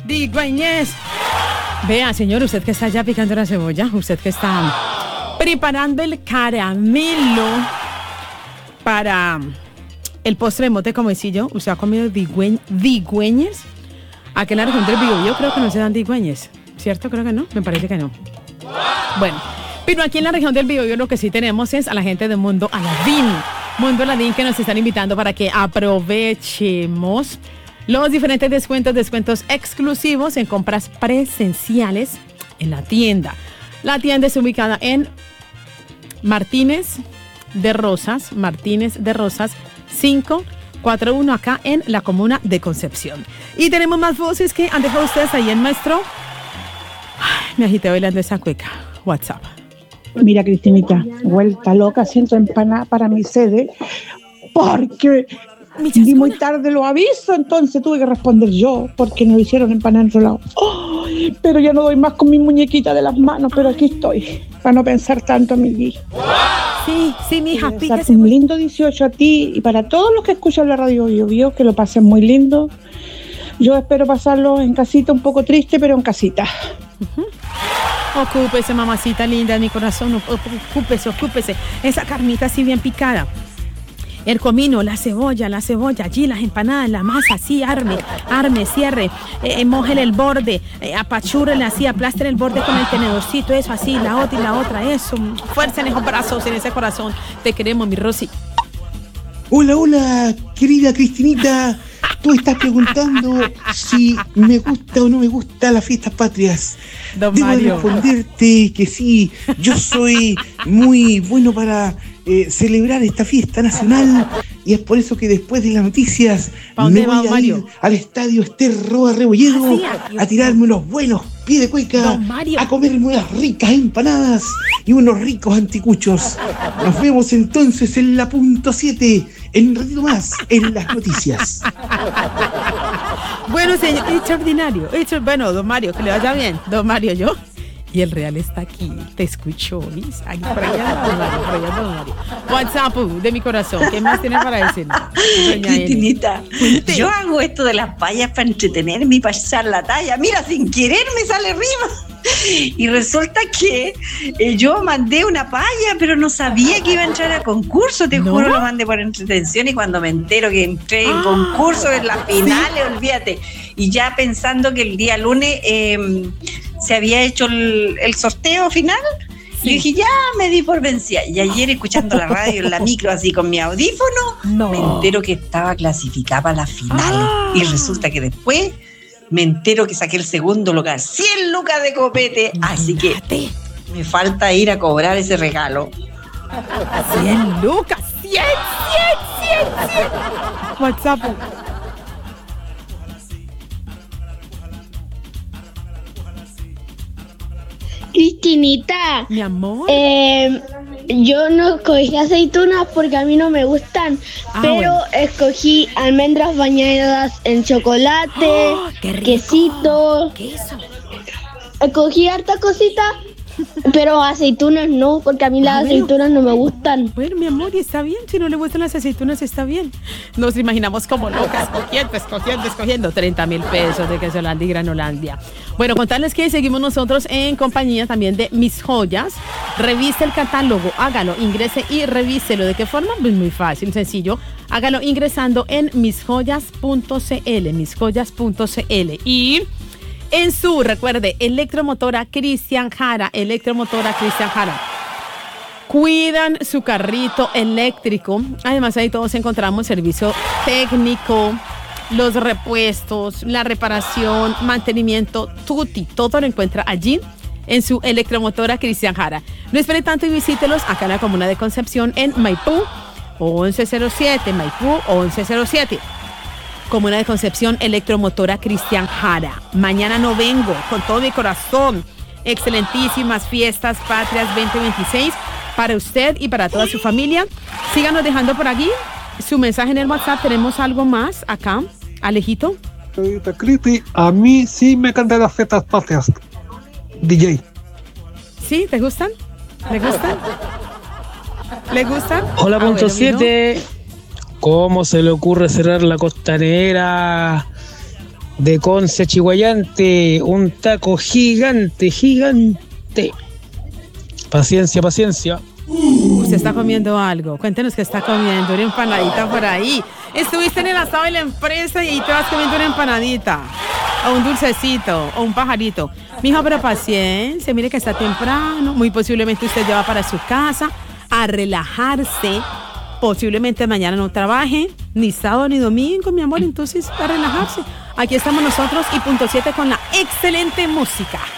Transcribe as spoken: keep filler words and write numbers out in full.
Digüeñez. Vea, señor, usted que está ya picando la cebolla, usted que está preparando el caramelo para el postre de mote como decillo, ¿usted ha comido digüe- digüeñez? Aquí en la región del Biobío creo que no se dan digüeñez, ¿cierto? Creo que no, me parece que no. Bueno, pero aquí en la región del Biobío lo que sí tenemos es a la gente de Mundo Aladín. Mundo Aladín que nos están invitando para que aprovechemos los diferentes descuentos, descuentos exclusivos en compras presenciales en la tienda. La tienda es ubicada en Martínez de Rosas, Martínez de Rosas cinco cuatro uno acá en la comuna de Concepción. Y tenemos más voces que han dejado ustedes ahí en nuestro... Ay, me agité bailando esa cueca. WhatsApp. Mira, Cristinita, vuelta loca, siento empanada para mi sede, porque di muy tarde lo aviso, entonces tuve que responder yo, porque nos hicieron empanada en otro lado. Oh, pero ya no doy más con mi muñequita de las manos, pero aquí estoy, para no pensar tanto, amigui. Sí, sí, mija, píquese. Un lindo dieciocho a ti y para todos los que escuchan la radio Biobío, que lo pasen muy lindo. Yo espero pasarlo en casita, un poco triste, pero en casita. Uh-huh. Ocúpese, mamacita linda de mi corazón, ocúpese, ocúpese. Esa carnita así bien picada. El comino, la cebolla, la cebolla, allí las empanadas, la masa, así, arme, arme, cierre, eh, mójele el borde, eh, apachúrele así, aplastre el borde con el tenedorcito, eso así, la otra y la otra, eso. Fuerza en esos brazos, en ese corazón. Te queremos, mi Rosy. Hola, hola, querida Cristinita. Tú estás preguntando si me gusta o no me gusta las fiestas patrias. Don Debo Mario. responderte que sí, yo soy muy bueno para eh, celebrar esta fiesta nacional y es por eso que después de las noticias me voy a ir al estadio Ester Roa Rebolledo ah, sí, a tirarme unos buenos pies de cueca, a comerme unas ricas empanadas y unos ricos anticuchos. Nos vemos entonces en la punto siete, en un ratito más, en las noticias. Bueno, señor, extraordinario. Extra, bueno, don Mario, que le vaya bien. Don Mario, yo. Y el Real está aquí. Te escuchó, ¿vis? Aquí, por allá, don Mario, por allá, don Mario. WhatsApp de mi corazón. ¿Qué más tiene para decir? Cristinita, yo hago esto de las payas para entretenerme y para echar la talla. Mira, sin querer me sale rima. Y resulta que eh, yo mandé una paya, pero no sabía que iba a entrar a concurso. Te ¿No? juro, lo mandé por entretención y cuando me entero que entré en ah, concurso en las finales, ¿sí? Olvídate. Y ya pensando que el día lunes eh, se había hecho el, el sorteo final, sí. Y dije, ya me di por vencida. Y ayer escuchando la radio en la micro, así con mi audífono, no. me entero que estaba clasificada para la final. Ah. Y resulta que después me entero que saqué el segundo lugar, cien lucas de copete, así que me falta ir a cobrar ese regalo. cien lucas, cien, cien, cien, cien. WhatsApp. Cristinita, mi amor, eh, yo no escogí aceitunas porque a mí no me gustan, ah, pero bueno. escogí almendras bañadas en chocolate, oh, quesito. ¿Qué es eso? Escogí harta cosita, pero aceitunas no, porque a mí las ah, aceitunas bueno. no me gustan. Bueno, mi amor, y está bien, si no le gustan las aceitunas está bien. Nos imaginamos como locas, escogiendo, escogiendo, escogiendo treinta mil pesos de queso Holandia y Granolandia. Bueno, contarles que seguimos nosotros en compañía también de Mis Joyas. Revise el catálogo, hágalo, ingrese y revíselo. ¿De qué forma? Pues muy fácil, sencillo. Hágalo ingresando en mis joyas punto c l, mis joyas punto c l. Y en su, recuerde, Electromotora Cristian Jara, Electromotora Cristian Jara. Cuidan su carrito eléctrico. Además, ahí todos encontramos servicio técnico, los repuestos, la reparación, mantenimiento, tutti, todo lo encuentra allí en su Electromotora Cristian Jara. No espere tanto y visítelos acá en la comuna de Concepción en Maipú once cero siete, Maipú once cero siete. Comuna de Concepción, Electromotora Cristian Jara. Mañana no vengo, con todo mi corazón. Excelentísimas fiestas patrias veinte veintiséis para usted y para toda su familia. Síganos dejando por aquí su mensaje en el WhatsApp. Tenemos algo más acá, Alejito. Cristi, a mí sí me encantan las fiestas patrias. D J. ¿Sí? ¿Te gustan? ¿Le gustan? ¿Le gustan? Hola, punto ah, bueno, siete. ¿Cómo se le ocurre cerrar la costanera de Conce Chihuayante, un taco gigante, gigante. Paciencia, paciencia. Usted está comiendo algo. Cuéntenos qué está comiendo. Una empanadita por ahí. Estuviste en el asado de la empresa y ahí te vas comiendo una empanadita. O un dulcecito. O un pajarito. Mijo, pero paciencia. Mire que está temprano. Muy posiblemente usted ya va para su casa a relajarse. Posiblemente mañana no trabaje. Ni sábado ni domingo, mi amor. Entonces, a relajarse. Aquí estamos nosotros y punto siete con la excelente música.